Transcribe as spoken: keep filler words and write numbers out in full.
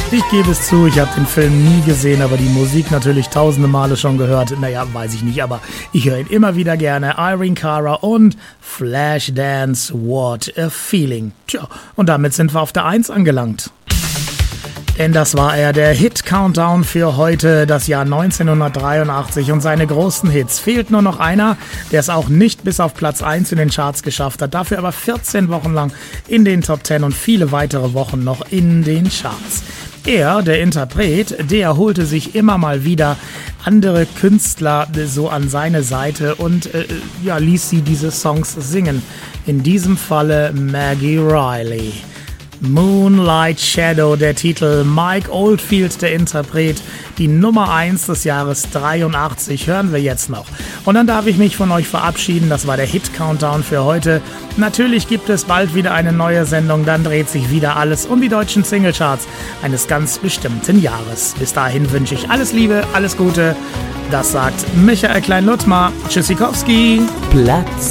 Ich gebe es zu, ich habe den Film nie gesehen, aber die Musik natürlich tausende Male schon gehört. Naja, weiß ich nicht, aber ich höre ihn immer wieder gerne. Irene Cara und Flashdance, What a Feeling. Tja, und damit sind wir auf der eins angelangt. Denn das war er, der Hit-Countdown für heute, das Jahr neunzehnhundertdreiundachtzig und seine großen Hits. Fehlt nur noch einer, der es auch nicht bis auf Platz eins in den Charts geschafft hat, dafür aber vierzehn Wochen lang in den Top zehn und viele weitere Wochen noch in den Charts. Er, der Interpret, der holte sich immer mal wieder andere Künstler so an seine Seite und äh, ja, ließ sie diese Songs singen. In diesem Falle Maggie Reilly. Moonlight Shadow, der Titel, Mike Oldfield, der Interpret, die Nummer eins des Jahres dreiundachtzig, hören wir jetzt noch. Und dann darf ich mich von euch verabschieden, das war der Hit-Countdown für heute. Natürlich gibt es bald wieder eine neue Sendung, dann dreht sich wieder alles um die deutschen Singlecharts eines ganz bestimmten Jahres. Bis dahin wünsche ich alles Liebe, alles Gute, das sagt Michael Klein-Luttmer. Tschüssikowski. Platz